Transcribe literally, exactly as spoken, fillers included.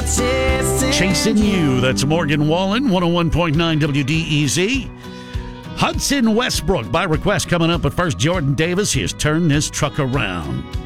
Chasing You. That's Morgan Wallen, one oh one point nine W D E Z. Hudson Westbrook by request coming up, but first Jordan Davis. Here's Turn This Truck Around.